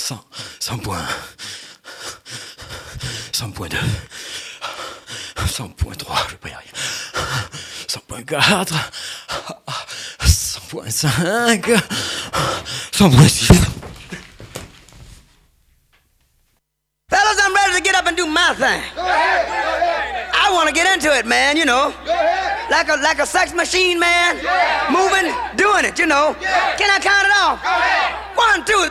100 points. 100.2. 100.3, je vais pas y arriver. 100.4. 100.5. 100.6. Fellas, I'm ready to get up and do my thing. Go ahead. I want to get into it, man, you know. Go ahead. Like a sex machine, man. Yeah. Moving, doing it, you know. Yeah. Can I count it off? Go ahead. 1, 2,